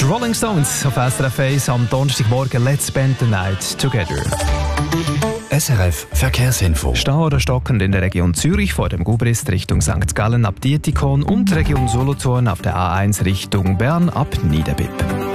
Rolling Stones auf SRF 1 am Donnerstagmorgen. Let's spend the night together. SRF Verkehrsinfo. Stau oder stockend in der Region Zürich vor dem Gubrist Richtung St. Gallen ab Dietikon und Region Solothurn auf der A1 Richtung Bern ab Niederbipp.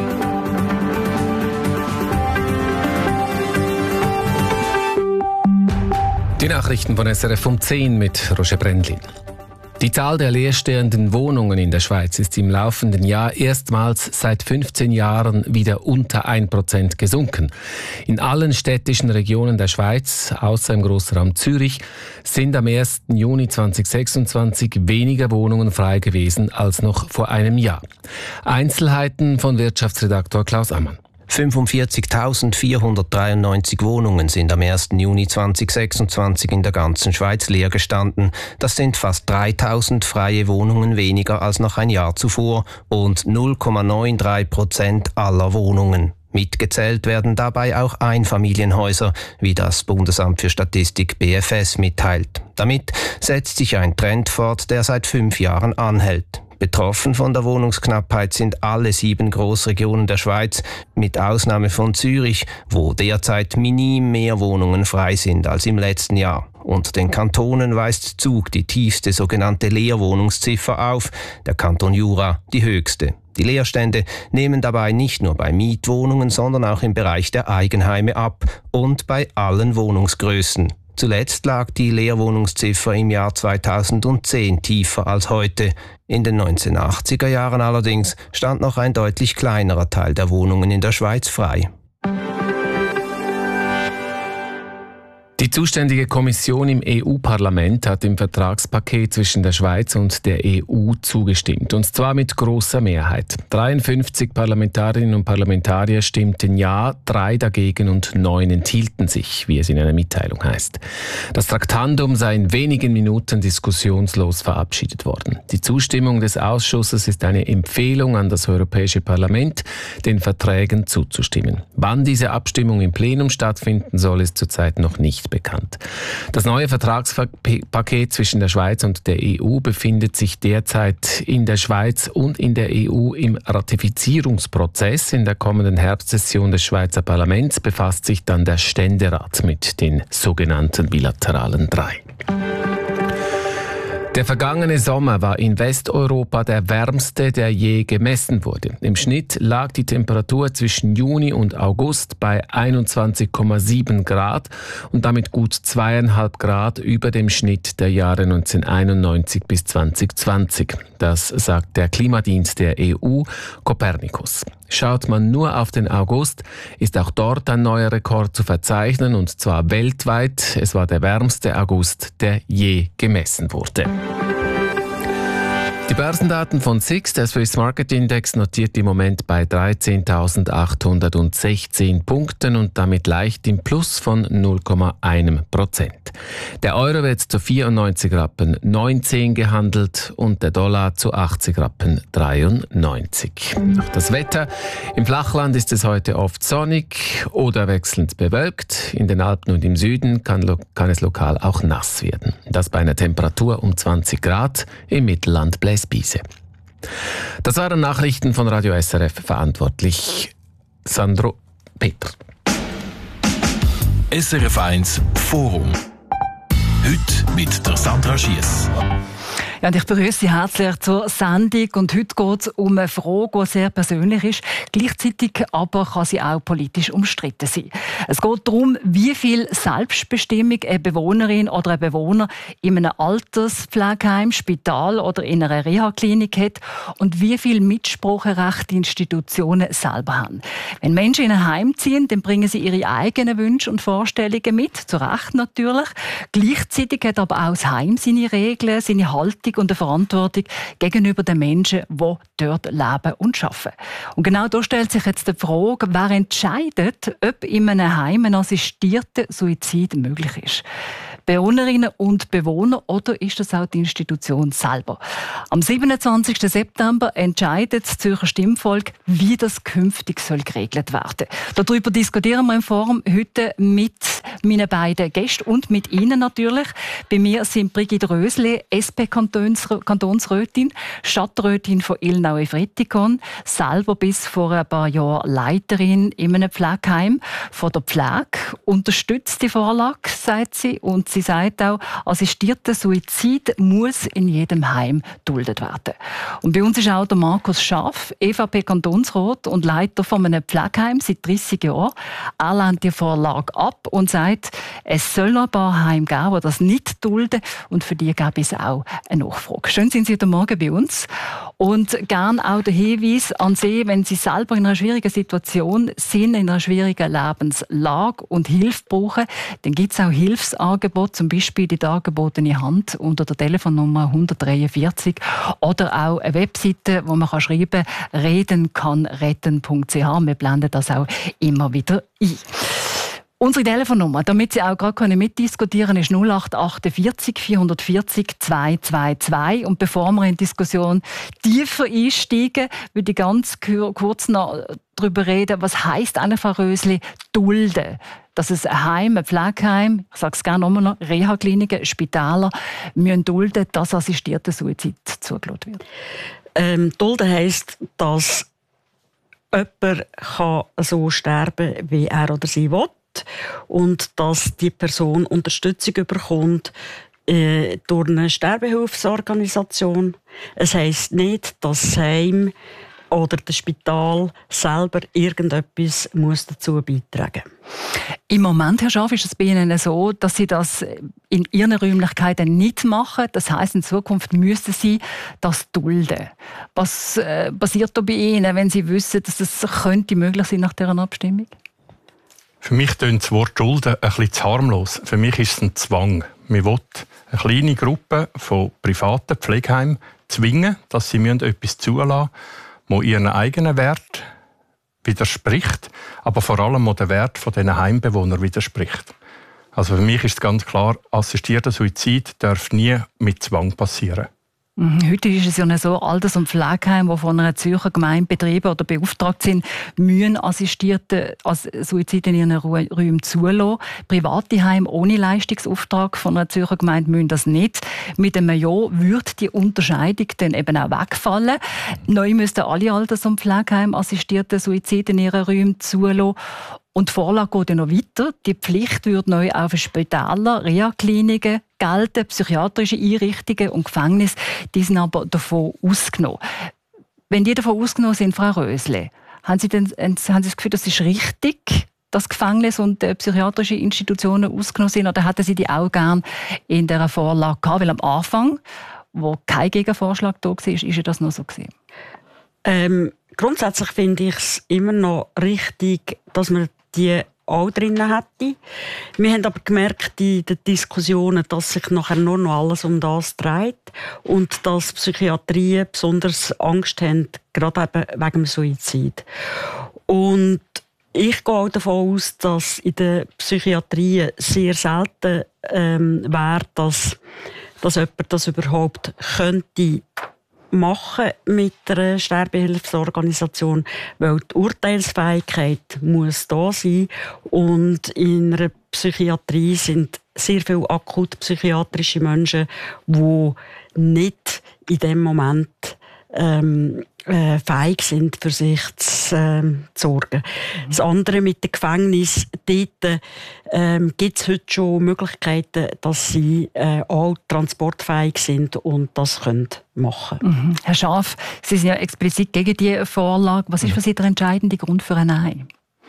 Die Nachrichten von SRF um 10 mit Roger Brändlin. Die Zahl der leerstehenden Wohnungen in der Schweiz ist im laufenden Jahr erstmals seit 15 Jahren wieder unter 1% gesunken. In allen städtischen Regionen der Schweiz, außer im Grossraum Zürich, sind am 1. Juni 2026 weniger Wohnungen frei gewesen als noch vor einem Jahr. Einzelheiten von Wirtschaftsredaktor Klaus Ammann. 45.493 Wohnungen sind am 1. Juni 2026 in der ganzen Schweiz leer gestanden. Das sind fast 3.000 freie Wohnungen weniger als noch ein Jahr zuvor und 0,93% aller Wohnungen. Mitgezählt werden dabei auch Einfamilienhäuser, wie das Bundesamt für Statistik BFS mitteilt. Damit setzt sich ein Trend fort, der seit 5 Jahren anhält. Betroffen von der Wohnungsknappheit sind alle 7 Grossregionen der Schweiz, mit Ausnahme von Zürich, wo derzeit minim mehr Wohnungen frei sind als im letzten Jahr. Und den Kantonen weist Zug die tiefste sogenannte Leerwohnungsziffer auf, der Kanton Jura die höchste. Die Leerstände nehmen dabei nicht nur bei Mietwohnungen, sondern auch im Bereich der Eigenheime ab und bei allen Wohnungsgrößen. Zuletzt lag die Leerwohnungsziffer im Jahr 2010 tiefer als heute. In den 1980er Jahren allerdings stand noch ein deutlich kleinerer Teil der Wohnungen in der Schweiz frei. Die zuständige Kommission im EU-Parlament hat dem Vertragspaket zwischen der Schweiz und der EU zugestimmt, und zwar mit grosser Mehrheit. 53 Parlamentarierinnen und Parlamentarier stimmten ja, 3 dagegen und 9 enthielten sich, wie es in einer Mitteilung heißt. Das Traktandum sei in wenigen Minuten diskussionslos verabschiedet worden. Die Zustimmung des Ausschusses ist eine Empfehlung an das Europäische Parlament, den Verträgen zuzustimmen. Wann diese Abstimmung im Plenum stattfinden soll, ist zurzeit noch nicht bekannt. Das neue Vertragspaket zwischen der Schweiz und der EU befindet sich derzeit in der Schweiz und in der EU im Ratifizierungsprozess. In der kommenden Herbstsession des Schweizer Parlaments befasst sich dann der Ständerat mit den sogenannten bilateralen 3. Der vergangene Sommer war in Westeuropa der wärmste, der je gemessen wurde. Im Schnitt lag die Temperatur zwischen Juni und August bei 21,7 Grad und damit gut 2,5 Grad über dem Schnitt der Jahre 1991 bis 2020. Das sagt der Klimadienst der EU, Copernicus. Schaut man nur auf den August, ist auch dort ein neuer Rekord zu verzeichnen, und zwar weltweit. Es war der wärmste August, der je gemessen wurde. Die Börsendaten von SIX, der Swiss Market Index, notiert im Moment bei 13.816 Punkten und damit leicht im Plus von 0,1%. Der Euro wird zu 94 Rappen 19 gehandelt und der Dollar zu 80 Rappen 93. Noch das Wetter. Im Flachland ist es heute oft sonnig oder wechselnd bewölkt. In den Alpen und im Süden kann es lokal auch nass werden. Das bei einer Temperatur um 20 Grad, im Mittelland bläst Biese. Das waren Nachrichten von Radio SRF, verantwortlich Sandro Peter. SRF 1 Forum. Heute mit der Sandra Schiess. Ja, und ich begrüße Sie herzlich zur Sendung. Und heute geht es um eine Frage, die sehr persönlich ist. Gleichzeitig aber kann sie auch politisch umstritten sein. Es geht darum, wie viel Selbstbestimmung eine Bewohnerin oder ein Bewohner in einem Alterspflegeheim, Spital oder in einer Reha-Klinik hat und wie viel Mitspracherecht die Institutionen selber haben. Wenn Menschen in ein Heim ziehen, dann bringen sie ihre eigenen Wünsche und Vorstellungen mit, zu Recht natürlich. Gleichzeitig hat aber auch das Heim seine Regeln, seine Haltung und eine Verantwortung gegenüber den Menschen, die dort leben und arbeiten. Und genau da stellt sich jetzt die Frage, wer entscheidet, ob in einem Heim ein assistierter Suizid möglich ist. Bewohnerinnen und Bewohner oder ist das auch die Institution selber? Am 27. September entscheidet das Zürcher Stimmvolk, wie das künftig geregelt werden soll. Darüber diskutieren wir im Forum heute mit mit meinen beiden Gästen und mit Ihnen natürlich. Bei mir sind Brigitte Rösle, SP-Kantonsrätin, Stadträtin von Ilnau-Efretikon, selber bis vor ein paar Jahren Leiterin in einem Pflegeheim von der Pflege, unterstützt die Vorlage, sagt sie, und sie sagt auch, assistierter Suizid muss in jedem Heim geduldet werden. Und bei uns ist auch der Markus Schaff, EVP-Kantonsrat und Leiter von einem Pflegeheim seit 30 Jahren. Er lehnt die Vorlage ab und sagt, es soll ein paar Heime geben, die das nicht dulden, und für die gäbe es auch eine Nachfrage. Schön sind Sie heute Morgen bei uns. Und gerne auch der Hinweis an Sie, wenn Sie selber in einer schwierigen Situation sind, in einer schwierigen Lebenslage und Hilfe brauchen, dann gibt es auch Hilfsangebote, zum Beispiel die dargebotene Hand unter der Telefonnummer 143 oder auch eine Webseite, wo man schreiben kann, redenkannretten.ch. Wir blenden das auch immer wieder ein. Unsere Telefonnummer, damit Sie auch gerade mitdiskutieren können, ist 0848 440 222. Und bevor wir in die Diskussion tiefer einsteigen, würde ich ganz kurz noch darüber reden, was heisst eigentlich, Frau Rösle, dulden? Dass es ein Heim, ein Pflegeheim, ich sage es gerne nochmal noch, Reha-Kliniken, Spitäler müssen dulden, dass assistierter Suizid zugelassen wird. Dulden heisst, dass jemand so sterben kann, wie er oder sie will. Und dass die Person Unterstützung bekommt durch eine Sterbehilfsorganisation. Es heisst nicht, dass das Heim oder das Spital selber irgendetwas dazu beitragen muss. Im Moment, Herr Schaff, ist es bei Ihnen so, dass Sie das in Ihren Räumlichkeiten nicht machen. Das heisst, in Zukunft müssen Sie das dulden. Was passiert da bei Ihnen, wenn Sie wissen, dass das könnte möglich sein nach dieser Abstimmung? Für mich tönt das Wort Dulden ein bisschen zu harmlos. Für mich ist es ein Zwang. Man will eine kleine Gruppe von privaten Pflegeheimen zwingen, dass sie etwas zulassen müssen, das ihren eigenen Wert widerspricht, aber vor allem auch den Wert dieser Heimbewohner widerspricht. Also für mich ist es ganz klar, assistierter Suizid darf nie mit Zwang passieren. Heute ist es ja so, Alters- und Pflegeheime, die von einer Zürcher Gemeinde betrieben oder beauftragt sind, müssen assistierte Suizid in ihren Räumen zulassen. Private Heime ohne Leistungsauftrag von einer Zürcher Gemeinde müssen das nicht. Mit einem Jahr würde die Unterscheidung dann eben auch wegfallen. Neu müssten alle Alters- und Pflegeheime assistierte Suizid in ihren Räumen zulassen. Und die Vorlage geht ja noch weiter. Die Pflicht würde neu auch für Spitäler, Reha-Kliniken gelten, psychiatrische Einrichtungen und Gefängnisse. Die sind aber davon ausgenommen. Wenn die davon ausgenommen sind, Frau Rösle, haben Sie das Gefühl, das ist richtig, dass Gefängnisse und psychiatrische Institutionen ausgenommen sind? Oder hätten Sie die auch gerne in dieser Vorlage gehabt? Weil am Anfang, wo kein Gegenvorschlag da war, ist das noch so gewesen? Grundsätzlich finde ich es immer noch richtig, dass man die auch drin hätte. Wir haben aber gemerkt in den Diskussionen, dass sich nachher nur noch alles um das dreht und dass Psychiatrien besonders Angst haben, gerade eben wegen dem Suizid. Und ich gehe auch davon aus, dass in der Psychiatrie sehr selten wäre, dass jemand das überhaupt könnte machen mit einer Sterbehilfsorganisation, weil die Urteilsfähigkeit muss da sein und in einer Psychiatrie sind sehr viele akut psychiatrische Menschen, die nicht in dem Moment fähig sind, für sich zu sorgen. Das andere mit dem Gefängnis, dort gibt es heute schon Möglichkeiten, dass sie auch transportfähig sind und das können machen. Herr Schaaf, Sie sind ja explizit gegen die Vorlage. Was ist für Sie der entscheidende Grund für ein Nein?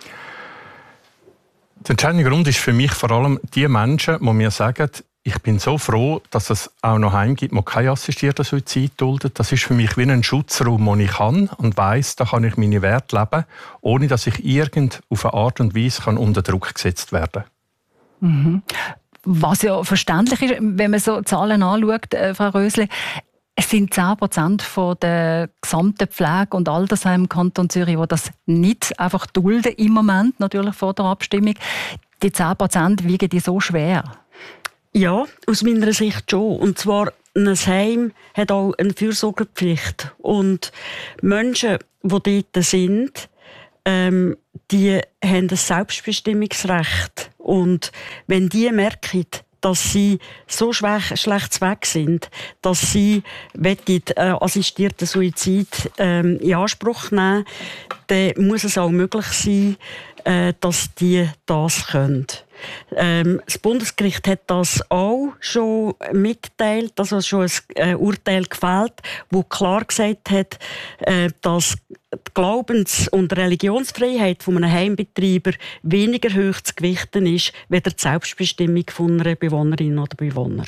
Der entscheidende Grund ist für mich vor allem die Menschen, die mir sagen, ich bin so froh, dass es auch noch Heime gibt, die keinen assistierten Suizid duldet. Das ist für mich wie ein Schutzraum, den ich kann und weiss, da kann ich meine Werte leben, ohne dass ich auf eine Art und Weise unter Druck gesetzt werden kann. Was ja verständlich ist, wenn man so Zahlen anschaut, Frau Rösle, es sind 10% von der gesamten Pflege- und Altersheime im Kanton Zürich, die das nicht einfach dulden im Moment, natürlich vor der Abstimmung. Die 10% wiegen die so schwer? Ja, aus meiner Sicht schon. Und zwar, ein Heim hat auch eine Fürsorgepflicht. Und Menschen, die dort sind, die haben ein Selbstbestimmungsrecht. Und wenn die merken, dass sie so schlecht weg sind, dass sie assistierten Suizid in Anspruch nehmen, dann muss es auch möglich sein, dass die das können. Das Bundesgericht hat das auch schon mitgeteilt, also schon ein Urteil gefällt, wo klar gesagt hat, dass die Glaubens- und Religionsfreiheit von einem Heimbetreiber weniger hoch zu gewichten ist, als die Selbstbestimmung von einer Bewohnerin oder Bewohner.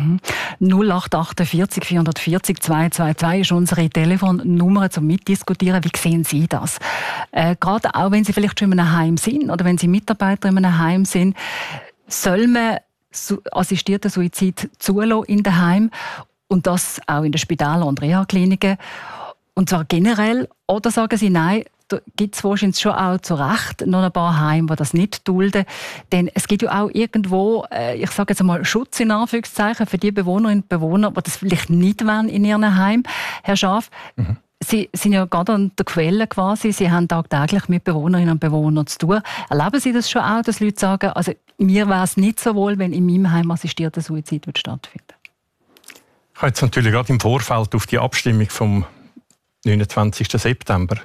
0848 440 222 ist unsere Telefonnummer zum Mitdiskutieren. Wie sehen Sie das? Gerade auch, wenn Sie vielleicht schon in einem Heim sind oder wenn Sie Mitarbeiter in einem Heim sind, soll man assistierten Suizid zulassen in den Heimen und das auch in den Spitälern und Reha-Kliniken? Und zwar generell, oder sagen Sie, nein, da gibt es wahrscheinlich schon auch zu Recht noch ein paar Heime, die das nicht dulden. Denn es gibt ja auch irgendwo, ich sage jetzt einmal, Schutz in Anführungszeichen für die Bewohnerinnen und Bewohner, die das vielleicht nicht wollen in ihren Heim. Herr Schaaf, Sie sind ja gerade an der Quelle quasi. Sie haben tagtäglich mit Bewohnerinnen und Bewohnern zu tun. Erleben Sie das schon auch, dass Leute sagen, also mir wäre es nicht so wohl, wenn in meinem Heim assistierter Suizid stattfindet? Ich habe jetzt natürlich gerade im Vorfeld auf die Abstimmung vom 27. September,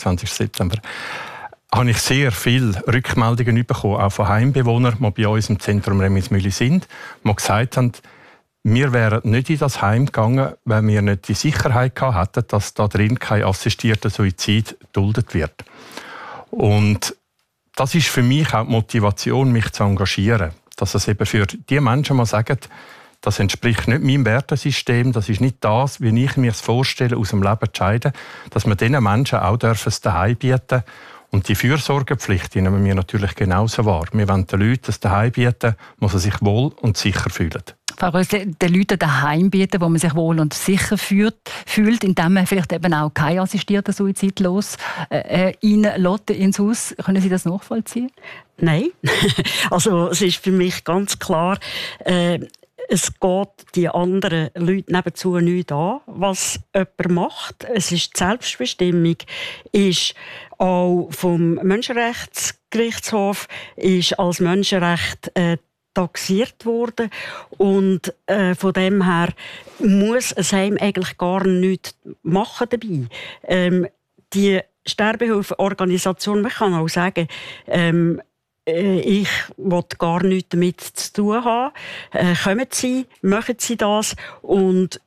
habe ich sehr viele Rückmeldungen bekommen, auch von Heimbewohnern, die bei uns im Zentrum Remismühle sind, die gesagt haben, wir wären nicht in das Heim gegangen, wenn wir nicht die Sicherheit gehabt hätten, dass da drin kein assistierter Suizid geduldet wird. Und das ist für mich auch die Motivation, mich zu engagieren. Dass es eben für die Menschen mal sagen, das entspricht nicht meinem Wertesystem, das ist nicht das, wie ich mir es vorstelle, aus dem Leben entscheiden, dass wir diesen Menschen auch es daheim bieten. Und die Fürsorgepflicht die nehmen wir natürlich genauso wahr. Wir wollen den Leuten das daheim bieten, wo sie sich wohl und sicher fühlen. Frau Rösle, den Leuten daheim bieten, wo man sich wohl und sicher fühlt, indem man vielleicht eben auch keinen assistierten Suizid reinlässt ins Haus. Können Sie das nachvollziehen? Nein. Also es ist für mich ganz klar, es geht die anderen Leute nebenzu nicht an, was jemand macht. Es ist die Selbstbestimmung, ist auch vom Menschenrechtsgerichtshof ist als Menschenrecht taxiert worden. Und von dem her muss ein Heim eigentlich gar nichts machen dabei. Die Sterbehilfeorganisation, man kann auch sagen, ich will gar nichts damit zu tun haben. Kommen Sie, machen Sie das. Und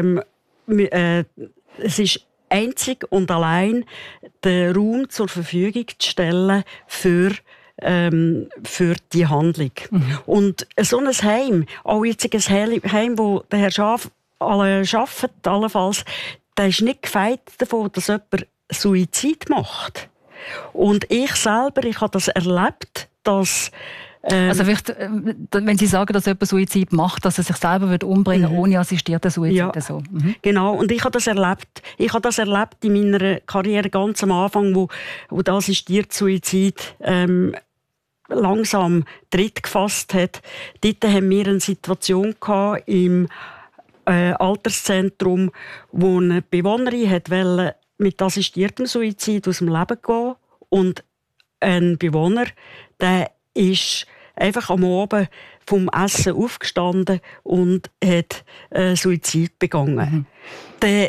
es ist einzig und allein den Raum zur Verfügung zu stellen für die Handlung. Und so ein Heim, auch jetzt ein Heim, wo der Herr Schaaf arbeitet, allenfalls, der ist nicht gefeit davon, dass jemand Suizid macht. Und ich selber, ich habe das erlebt, dass also vielleicht, wenn Sie sagen, dass jemand Suizid macht, dass er sich selber umbringen würde, ohne assistierten Suizid. Ja, so. Genau. Und ich habe das erlebt. Ich habe das erlebt in meiner Karriere ganz am Anfang, wo der assistierte Suizid langsam Tritt gefasst hat. Dort haben wir eine Situation gehabt im Alterszentrum, wo eine Bewohnerin wollte mit assistiertem Suizid aus dem Leben gehen. Und ein Bewohner, der ist einfach am Abend vom Essen aufgestanden und hat Suizid begangen. Der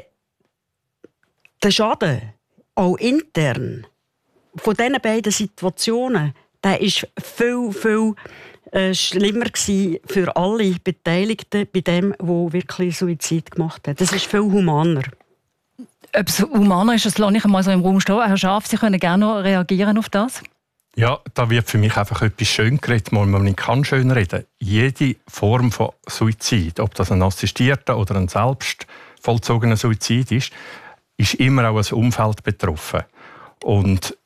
Schaden, auch intern, von diesen beiden Situationen, der ist viel, viel schlimmer gewesen für alle Beteiligten bei dem, der wirklich Suizid gemacht hat. Das ist viel humaner. Ob es humaner ist, das lasse ich einmal so im Raum stehen. Herr Schaaf, Sie können gerne noch reagieren auf das. Ja, da wird für mich einfach etwas schön geredet, wo man nicht kann schön reden. Jede Form von Suizid, ob das ein assistierter oder ein selbst vollzogener Suizid ist immer auch ein Umfeld betroffen. Und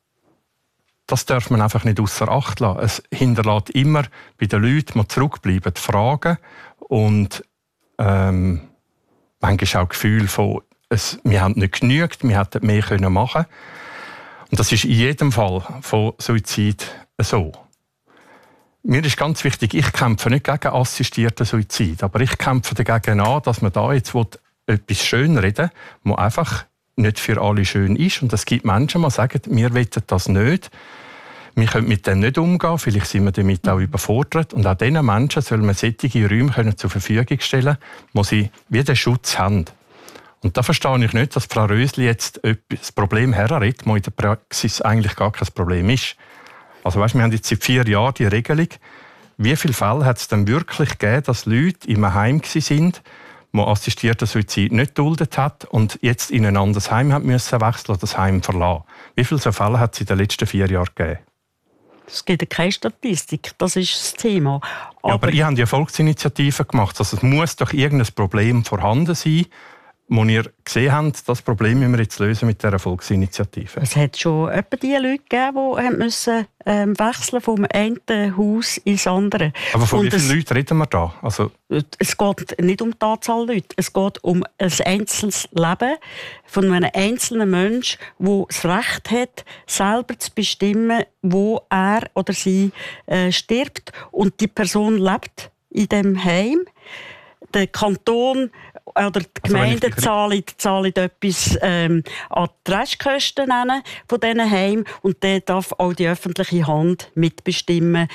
das darf man einfach nicht ausser Acht lassen. Es hinterlässt immer bei den Leuten, die zurückbleiben, Fragen und manchmal auch Gefühl von, wir haben nicht genügt, wir hätten mehr machen können. Und das ist in jedem Fall von Suizid so. Mir ist ganz wichtig, ich kämpfe nicht gegen assistierten Suizid, aber ich kämpfe dagegen an, dass man da jetzt etwas schönreden will, wo einfach nicht für alle schön ist. Und es gibt Menschen, die sagen, wir wollen das nicht. Wir können mit dem nicht umgehen, vielleicht sind wir damit auch überfordert. Und auch diesen Menschen soll man solche Räume zur Verfügung stellen, wo sie wie den Schutz haben. Und da verstehe ich nicht, dass Frau Rösli jetzt das Problem herredet, das in der Praxis eigentlich gar kein Problem ist. Also weißt, wir haben jetzt seit 4 Jahren die Regelung. Wie viele Fälle hat es denn wirklich gegeben, dass Leute in einem Heim waren, die assistierten Suizid nicht geduldet hat und jetzt in ein anderes Heim haben müssen wechseln oder das Heim verlassen? Wie viele so Fälle hat es in den letzten 4 Jahren gegeben? Es gibt keine Statistik, das ist das Thema. Aber ihr habt ja Volksinitiativen gemacht. Also es muss doch irgendein Problem vorhanden sein, wo ihr gesehen habt, das Problem müssen wir jetzt lösen mit dieser Volksinitiative. Es hat schon etwa die Leute gegeben, die müssen wechseln vom einen Haus ins andere. Aber von wie vielen Leuten reden wir da? Also es geht nicht um die Anzahl Leute, es geht um ein einzelnes Leben von einem einzelnen Menschen, der das Recht hat, selber zu bestimmen, wo er oder sie stirbt. Und die Person lebt in dem Heim. Der Kanton oder die Gemeinden zahlen etwas an die Restkosten von diesen Heimen. Und der darf auch die öffentliche Hand mitbestimmen,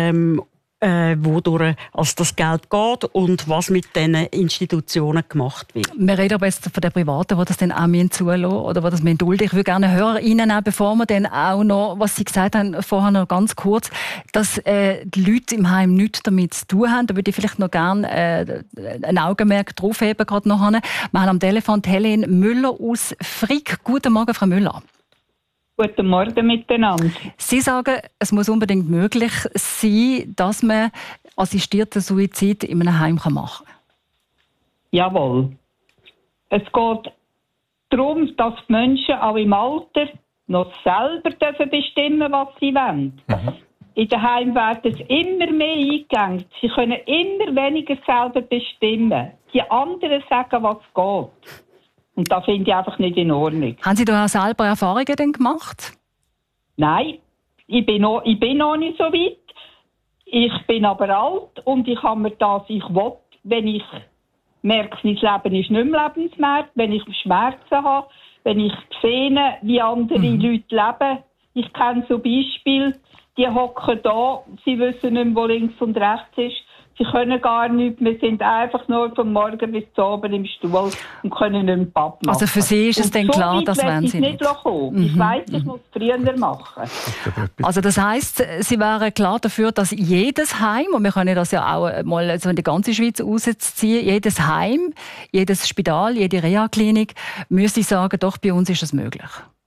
wodurch das Geld geht und was mit diesen Institutionen gemacht wird. Wir reden aber jetzt von den Privaten, die das dann auch zulassen oder die das dulden. Ich würde gerne hören, Ihnen auch, bevor wir dann auch noch, was Sie gesagt haben, vorher noch ganz kurz, dass die Leute im Heim nichts damit zu tun haben. Da würde ich vielleicht noch gerne ein Augenmerk drauf heben, gerade noch. Wir haben am Telefon Helene Müller aus Frick. Guten Morgen, Frau Müller. Guten Morgen miteinander. Sie sagen, es muss unbedingt möglich sein, dass man assistierten Suizid in einem Heim machen kann. Jawohl. Es geht darum, dass die Menschen auch im Alter noch selber bestimmen dürfen, was sie wollen. In den Heimen werden es immer mehr eingegangen. Sie können immer weniger selber bestimmen. Die anderen sagen, was geht. Und das finde ich einfach nicht in Ordnung. Haben Sie da auch selber Erfahrungen denn gemacht? Nein, ich bin noch nicht so weit. Ich bin aber alt und ich habe mir das, ich will, wenn ich merke, mein Leben ist nicht mehr lebenswert, wenn ich Schmerzen habe, wenn ich sehe, wie andere Leute leben. Ich kenne so Beispiele, die hocken da, sie wissen nicht mehr, wo links und rechts ist. Sie können gar nichts, wir sind einfach nur von morgen bis zu Abend im Stuhl und können nicht mehr Papp machen. Also für Sie ist es dann so klar, dass wenn Sie nicht... Ich weiss, ich muss es früher machen. Also das heisst, Sie wären klar dafür, dass jedes Heim, und wir können das ja auch mal so in die ganze Schweiz rausziehen, jedes Heim, jedes Spital, jede Reha-Klinik, müsste sagen, doch, bei uns ist es möglich.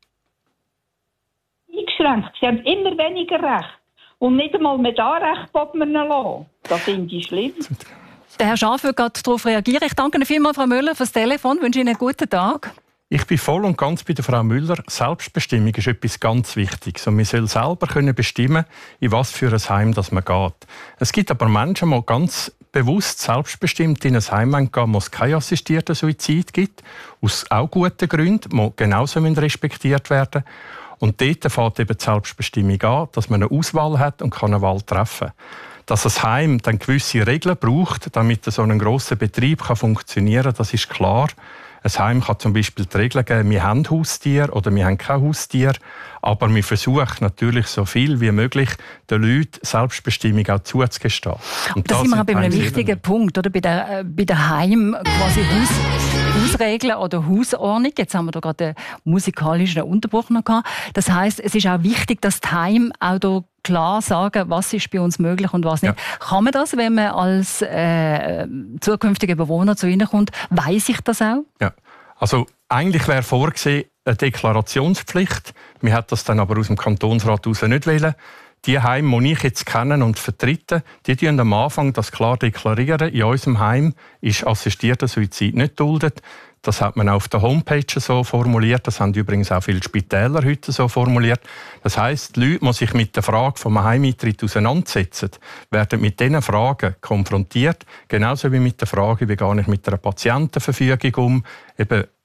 Eingeschränkt. Sie haben immer weniger Recht. Und nicht einmal mehr da Recht will man lassen. Das finde ich schlimm. Der Herr Schaff wird gerade darauf reagieren. Ich danke Ihnen vielmals, Frau Müller, fürs Telefon. Ich wünsche Ihnen einen guten Tag. Ich bin voll und ganz bei der Frau Müller. Selbstbestimmung ist etwas ganz Wichtiges. Und man soll selber bestimmen, in was für ein Heim das man geht. Es gibt aber Menschen, die ganz bewusst selbstbestimmt in ein Heim gehen, wo es keinen assistierten Suizid gibt. Aus auch guten Gründen, die genauso respektiert werden müssen. Und dort fängt eben die Selbstbestimmung an, dass man eine Auswahl hat und eine Wahl treffen kann. Dass ein Heim dann gewisse Regeln braucht, damit so ein grosser Betrieb funktionieren kann, das ist klar. Ein Heim kann zum Beispiel die Regeln geben, wir haben Haustier oder wir haben kein Haustier. Aber wir versuchen natürlich so viel wie möglich, den Leuten Selbstbestimmung auch zuzugestehen. Und da sind wir bei einem wichtigen Punkt, oder? Bei der Heim quasi Hausregeln oder Hausordnung. Jetzt haben wir da gerade einen musikalischen Unterbruch noch gehabt. Das heisst, es ist auch wichtig, dass die Heim auch da klar sagen, was ist bei uns möglich und was nicht. Ja. Kann man das, wenn man als zukünftiger Bewohner zu Ihnen kommt, weiss ich das auch? Ja, also eigentlich wäre vorgesehen eine Deklarationspflicht. Wir hat das dann aber aus dem Kantonsrat heraus nicht wollen. Die Heime, die ich jetzt kenne und vertrete, die deklarieren am Anfang das klar deklarieren. In unserem Heim ist assistierter Suizid nicht geduldet. Das hat man auf der Homepage so formuliert. Das haben übrigens auch viele Spitäler heute so formuliert. Das heisst, die Leute, die sich mit der Frage vom Heimeintritt auseinandersetzen, werden mit diesen Fragen konfrontiert. Genauso wie mit der Frage, wie gehe ich mit einer Patientenverfügung um. Eben,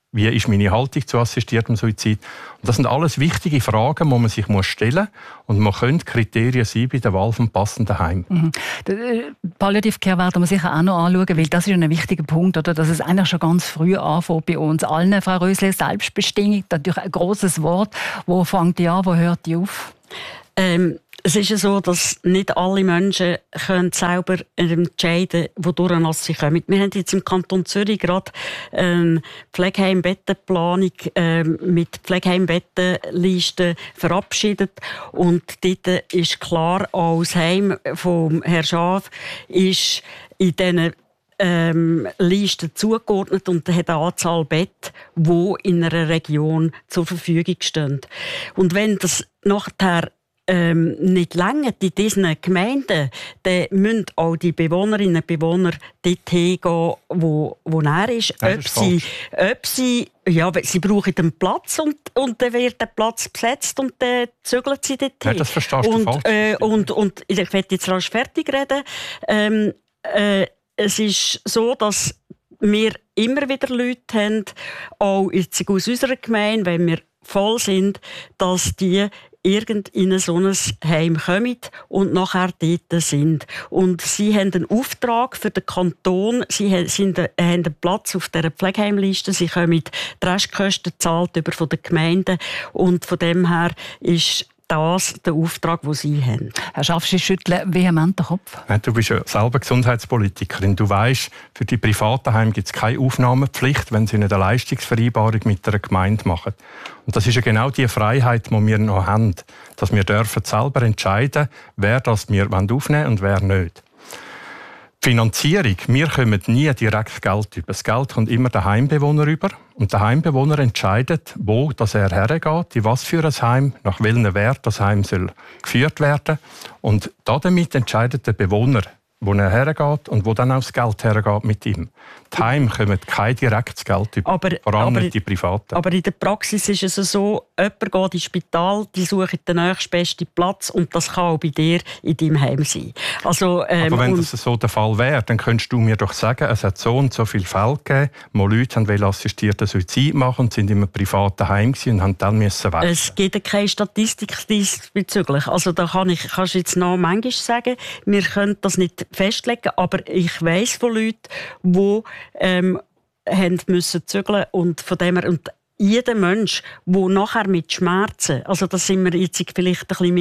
Wie ist meine Haltung zu assistiertem Suizid? Und das sind alles wichtige Fragen, die man sich stellen muss. Und man könnte Kriterien sein bei der Wahl vom passenden Heim. Mhm. Palliative Care werden wir sicher auch noch anschauen, weil das ist ein wichtiger Punkt, oder? Dass es eigentlich schon ganz früh anfängt bei uns allen. Frau Rösle, Selbstbestimmung, natürlich ein grosses Wort. Wo fängt die an, wo hört die auf? Es ist ja so, dass nicht alle Menschen können selber entscheiden können, wodurch sie kommen. Wir haben jetzt im Kanton Zürich gerade eine Pflegeheimbettenplanung mit Pflegeheimbettenlisten verabschiedet. Und dort ist klar, auch das Heim vom Herrn Schaaf ist in diesen Listen zugeordnet und hat eine Anzahl Betten, die in einer Region zur Verfügung stehen. Und wenn das nachher nicht länger in diesen Gemeinden, dann müssen auch die Bewohnerinnen und Bewohner dort hingehen, wo er ist. Sie brauchen einen Platz und dann wird der Platz besetzt und dann zügeln sie dort hin. Das verstehst du falsch. Und ich werde jetzt rasch fertig reden. Es ist so, dass wir immer wieder Leute haben, auch jetzt aus unserer Gemeinde, wenn wir voll sind, dass die in so ein Heim kommen und nachher dort sind. Und sie haben einen Auftrag für den Kanton, sie haben einen Platz auf dieser Pflegeheimliste, sie kommen die Restkosten gezahlt von den Gemeinden und von dem her ist das der Auftrag, den Sie haben. Herr Schaaf, Sie schütteln vehement den Kopf. Du bist ja selber Gesundheitspolitikerin. Du weisst, für die privaten Heime gibt es keine Aufnahmepflicht, wenn sie nicht eine Leistungsvereinbarung mit einer Gemeinde machen. Und das ist ja genau die Freiheit, die wir noch haben, dass wir dürfen selber entscheiden, wer das wir aufnehmen wollen und wer nicht. Finanzierung. Wir kommen nie direkt Geld über. Das Geld kommt immer der Heimbewohner über. Und der Heimbewohner entscheidet, wo das er hergeht, in was für ein Heim, nach welchem Wert das Heim soll geführt werden. Und damit entscheidet der Bewohner, wo er hergeht und wo dann auch das Geld hergeht mit ihm. Die Heime kommen kein direktes Geld über, vor allem nicht die Privaten. Aber in der Praxis ist es so, jemand geht ins Spital, die suchen den nächstbesten Platz und das kann auch bei dir in deinem Heim sein. Also, aber wenn das so der Fall wäre, dann könntest du mir doch sagen, es hat so und so viele Fälle gegeben, wo Leute haben assistierten Suizid machen und sind in einem privaten Heim und haben dann müssen weg. Es gibt keine Statistik diesbezüglich. Also da kannst du jetzt noch manchmal sagen, wir können das nicht festlegen, aber ich weiss von Leuten, die haben müssen zügeln und von dem her, und jeder Mensch, der nachher mit Schmerzen, also da sind wir jetzt vielleicht ein bisschen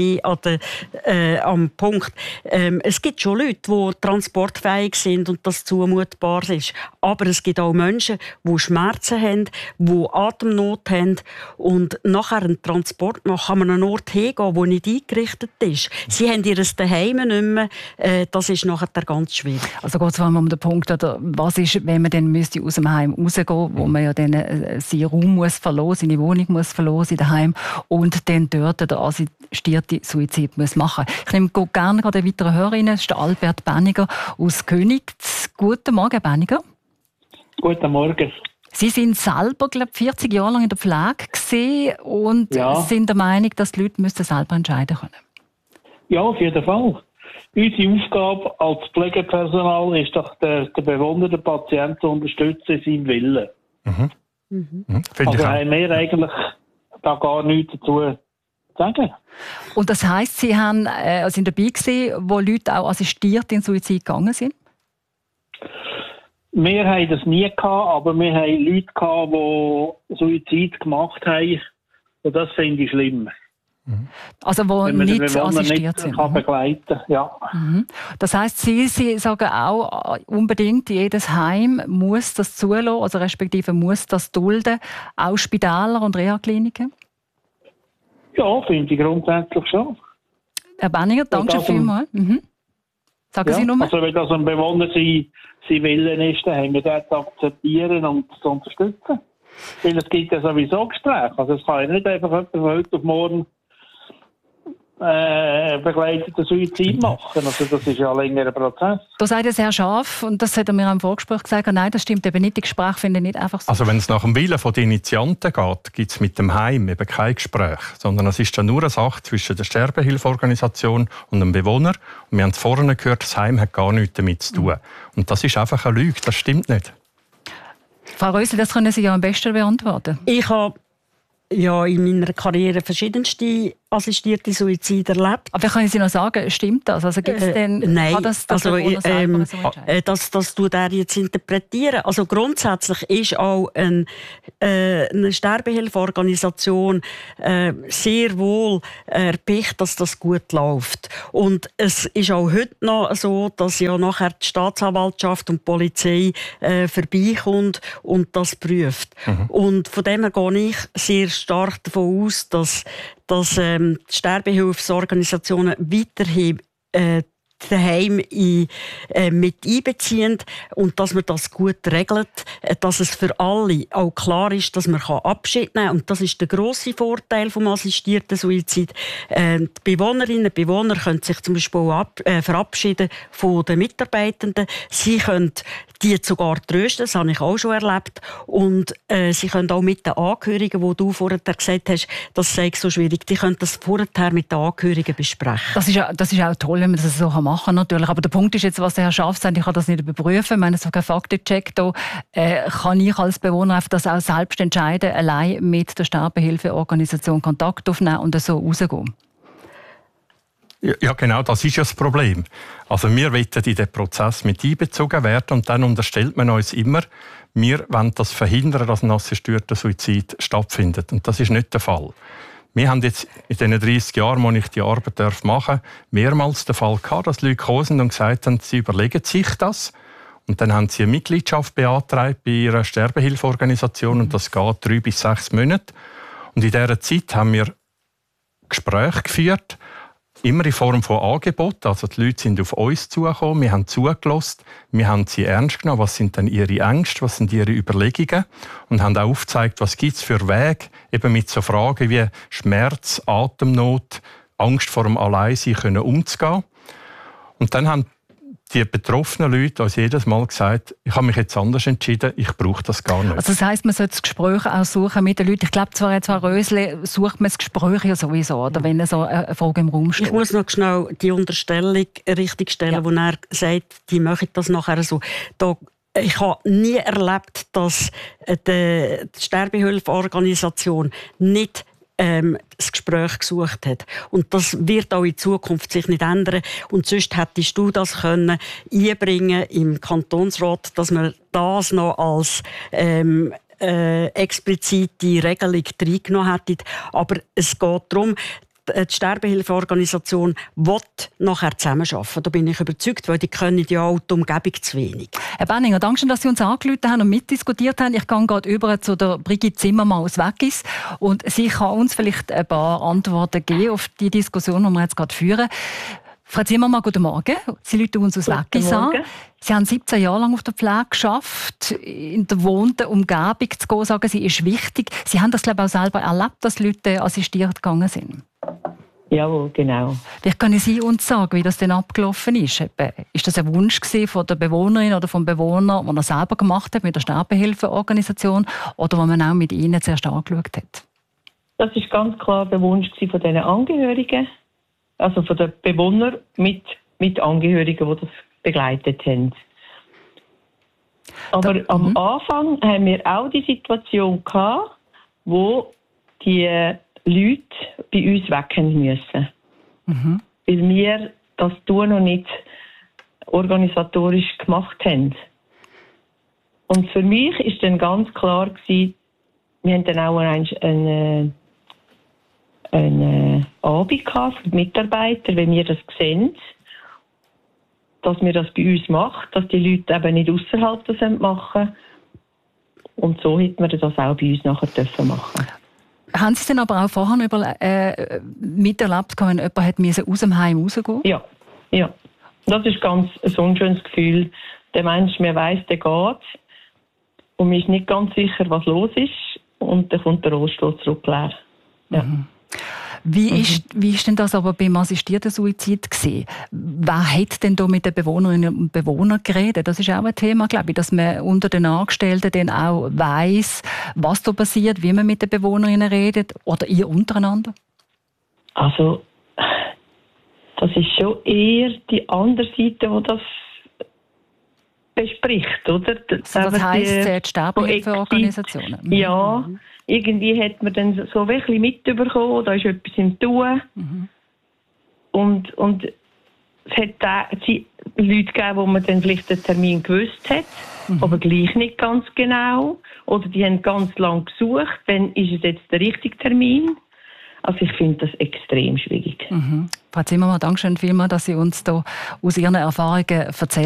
mehr am Punkt, es gibt schon Leute, die transportfähig sind und das zumutbar ist, aber es gibt auch Menschen, die Schmerzen haben, die Atemnot haben und nachher einen Transport machen, an einen Ort hingehen, der nicht eingerichtet ist. Sie haben ihr Zuhause nicht mehr, das ist nachher ganz schwierig. Also geht es vor allem um den Punkt, oder was ist, wenn man dann müsste aus dem Heim rausgehen, wo man ja dann seinen Raum muss verlassen, seine Wohnung muss verlassen, daheim und dann dort der assistierte Suizid muss machen. Ich nehme gerne einen weiteren Hörer rein, das ist der Albert Benniger aus Königs. Guten Morgen, Benniger. Guten Morgen. Sie sind selber, glaube ich, 40 Jahre lang in der Pflege gewesen und sind der Meinung, dass die Leute selber entscheiden können. Ja, auf jeden Fall. Unsere Aufgabe als Pflegepersonal ist doch, den Bewohner, den Patienten zu unterstützen in seinem Willen. Mhm. Also haben wir eigentlich da gar nichts dazu zu sagen. Und das heisst, Sie sind dabei gewesen, wo Leute auch assistiert in Suizid gegangen sind? Wir haben das nie gehabt, aber wir haben Leute gehabt, die Suizid gemacht haben. Und das finde ich schlimm. Also wo nicht assistiert sind. Kann begleiten, ja. Das heisst, Sie sagen auch unbedingt, jedes Heim muss das zulassen, also respektive muss das dulden, auch Spitäler und Reha-Kliniken? Ja, finde ich grundsätzlich schon. Herr Benniger, danke vielmals. Sagen Sie nochmal. Also wenn das ein Bewohner sein Willen ist, dann haben wir das zu akzeptieren und zu unterstützen. Weil es gibt ja sowieso Gespräche. Also es kann ja nicht einfach jemand von heute auf morgen begleiteten Suizid machen. Also das ist ja ein längerer Prozess. Da sagt es Herr Schaaf, und das hat er mir im Vorgespräch gesagt, nein, das stimmt eben nicht, die Gespräche finden nicht einfach so. Also wenn es nach dem Willen der Initianten geht, gibt es mit dem Heim eben kein Gespräch, sondern es ist dann nur eine Sache zwischen der Sterbehilfeorganisation und dem Bewohner. Und wir haben es vorhin gehört, das Heim hat gar nichts damit zu tun. Und das ist einfach eine Lüge, das stimmt nicht. Frau Rösel, das können Sie ja am besten beantworten. Ich habe ja in meiner Karriere verschiedenste assistierte Suizide erlebt. Aber können Sie noch sagen, stimmt das? Also gibt's denn, nein, das also das tut er jetzt interpretieren. Also grundsätzlich ist auch eine Sterbehilfeorganisation sehr wohl erpicht, dass das gut läuft. Und es ist auch heute noch so, dass ja nachher die Staatsanwaltschaft und die Polizei vorbeikommt und das prüft. Und von dem her gehe ich sehr stark davon aus, dass die Sterbehilfsorganisationen weiterhin daheim mit einbeziehen und dass man das gut regelt, dass es für alle auch klar ist, dass man Abschied nehmen kann. Und das ist der grosse Vorteil vom assistierten Suizid. Die Bewohnerinnen und Bewohner können sich zum Beispiel auch verabschieden von den Mitarbeitenden. Sie können die sogar trösten, das habe ich auch schon erlebt. Und sie können auch mit den Angehörigen, wo du vorher gesagt hast, das sei so schwierig, die können das vorher mit den Angehörigen besprechen. Das ist auch toll, wenn man das so machen kann, natürlich. Aber der Punkt ist jetzt, was der Herr Schaaf sagt, ich kann das nicht überprüfen. Ich meine, so kein Faktencheck da. Kann ich als Bewohner das auch selbst entscheiden, allein mit der Sterbehilfeorganisation Kontakt aufnehmen und so rausgehen? Ja, genau, das ist ja das Problem. Also wir wollen in den Prozess mit einbezogen werden und dann unterstellt man uns immer, wir wollen das verhindern, dass ein assistierter Suizid stattfindet. Und das ist nicht der Fall. Wir haben jetzt in den 30 Jahren, wo ich die Arbeit machen darf, mehrmals den Fall gehabt, dass Leute gekommen sind und gesagt haben, sie überlegen sich das. Und dann haben sie eine Mitgliedschaft beantragt bei ihrer Sterbehilfeorganisation und das geht 3 bis 6 Monate. Und in dieser Zeit haben wir Gespräche geführt, immer in Form von Angeboten. Also die Leute sind auf uns zugekommen, wir haben zugelassen, wir haben sie ernst genommen, was sind denn ihre Ängste, was sind ihre Überlegungen und haben auch aufgezeigt, was gibt es für Wege, eben mit so Fragen wie Schmerz, Atemnot, Angst vor dem Alleinsein können umzugehen. Und dann haben die betroffenen Leute uns jedes Mal gesagt, ich habe mich jetzt anders entschieden, ich brauche das gar nicht. Also das heisst, man sollte das Gespräch auch suchen mit den Leuten. Ich glaube, zwar jetzt Frau Rösle sucht man das Gespräch ja sowieso, oder wenn so eine Frage im Raum steht. Ich muss noch schnell die Unterstellung richtigstellen, wo er sagt, die machen das nachher so. Ich habe nie erlebt, dass die Sterbehilfeorganisation nicht das Gespräch gesucht hat. Und das wird auch in Zukunft sich nicht ändern. Und sonst hättest du das können einbringen im Kantonsrat, dass man das noch als explizite Regelung reingenommen hätte. Aber es geht darum, die Sterbehilfeorganisation will nachher zusammenarbeiten. Da bin ich überzeugt, weil die können ja auch die Umgebung zu wenig. Herr Benninger, danke schön, dass Sie uns angerufen haben und mitdiskutiert haben. Ich gehe gerade über zu der Brigitte Zimmermann aus Weggis und sie kann uns vielleicht ein paar Antworten geben auf die Diskussion, die wir jetzt gerade führen. Frau Zimmermann, guten Morgen. Sie rufen uns aus Weggis an. Sie haben 17 Jahre lang auf der Pflege geschafft, in der wohnten Umgebung zu gehen, sagen Sie, ist wichtig. Sie haben das, glaube ich, auch selber erlebt, dass Leute assistiert gegangen sind. Jawohl, genau. Wie können Sie uns sagen, wie das denn abgelaufen ist? Ist das ein Wunsch von der Bewohnerin oder vom Bewohner, den er selber gemacht hat mit der Sterbehilfeorganisation oder wo man auch mit Ihnen zuerst angeschaut hat? Das ist ganz klar der Wunsch von diesen Angehörigen, also von den Bewohnern mit Angehörigen, die das begleitet haben. Aber am Anfang haben wir auch die Situation gehabt, wo die Leute bei uns weg müssen. Weil wir das noch nicht organisatorisch gemacht haben. Und für mich ist dann ganz klar gewesen, wir haben dann auch einen Abend gehabt für die Mitarbeiter, wenn wir das sehen, dass wir das bei uns machen, dass die Leute eben nicht außerhalb das machen. Und so hätten wir das auch bei uns nachher dürfen machen. Haben Sie es denn aber auch vorher miterlebt, wenn jemand aus dem Heim rausgehen musste? Ja. Das ist ganz ein unschönes Gefühl. Der Mensch, man weiss, der geht. Und man ist nicht ganz sicher, was los ist. Und dann kommt der Rollstuhl zurück leer. Ja. Wie ist denn das aber beim assistierten Suizid gewesen? Wer hat denn da mit den Bewohnerinnen und Bewohnern geredet? Das ist auch ein Thema, glaube ich, dass man unter den Angestellten dann auch weiss, was da passiert, wie man mit den Bewohnerinnen redet oder ihr untereinander? Also, das ist schon eher die andere Seite, die das bespricht, oder? Also das heisst, die Sterbehilfeorganisationen? Ja, irgendwie hat man dann so ein bisschen mitbekommen, da ist etwas im Tun. Und es hat Leute gegeben, wo man dann vielleicht den Termin gewusst hat, aber gleich nicht ganz genau. Oder die haben ganz lang gesucht, wann ist es jetzt der richtige Termin. Also ich finde das extrem schwierig. Frau Zimmermann, danke schön vielmals, dass Sie uns da aus Ihren Erfahrungen erzählen.